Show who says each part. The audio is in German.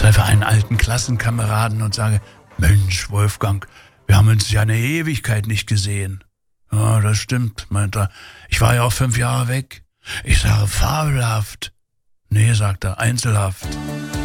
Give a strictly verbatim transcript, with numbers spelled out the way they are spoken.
Speaker 1: treffe einen alten Klassenkameraden und sage, Mensch, Wolfgang, wir haben uns ja eine Ewigkeit nicht gesehen. Ja, das stimmt, meint er. Ich war ja auch fünf Jahre weg. Ich sage, fabelhaft. Nee, sagt er, Einzelhaft.